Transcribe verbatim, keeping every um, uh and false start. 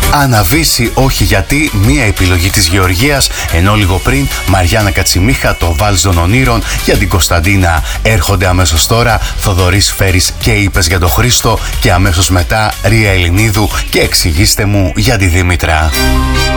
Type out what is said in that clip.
Αναβήσει όχι γιατί, μία επιλογή της Γεωργίας, ενώ λίγο πριν Μαριάννα Κατσιμίχα, το βάλς των ονείρων για την Κωνσταντίνα. Έρχονται αμέσως τώρα Θοδωρής Φέρης και είπες για τον Χρήστο και αμέσως μετά Ρία Ελληνίδου και εξηγήστε μου για τη Δήμητρα.